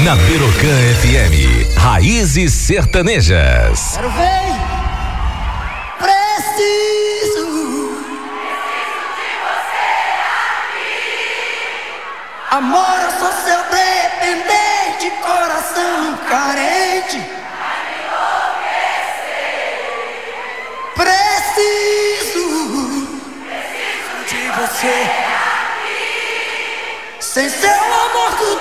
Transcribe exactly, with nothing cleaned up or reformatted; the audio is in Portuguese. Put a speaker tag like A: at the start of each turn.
A: Na Pirocã F M, Raízes Sertanejas.
B: Quero ver. Preciso.
C: Preciso de você aqui.
B: Amor, eu sou seu dependente, coração carente.
C: Vai me enlouquecer.
B: Preciso.
C: Preciso
B: de você.
C: aqui.
B: Sem seu amor tudo